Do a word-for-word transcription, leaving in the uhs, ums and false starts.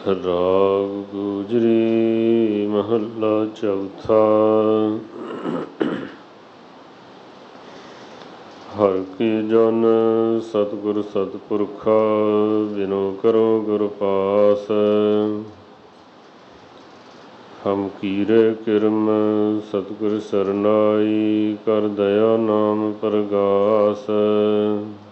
ਰਾਗ ਗੁਜਰੀ ਮਹੱਲਾ ਚੌਥਾ। ਹਰਿ ਕੀ ਜਨ ਸਤਿਗੁਰ ਸਤਿਪੁਰਖਾ, ਬਿਨੋ ਕਰੋ ਗੁਰ ਪਾਸ। ਹਮ ਕੀਰੇ ਕਿਰਮ ਸਤਿਗੁਰ ਸਰਨਾਈ, ਕਰ ਦਇਆ ਨਾਮ ਪਰਗਾਸ।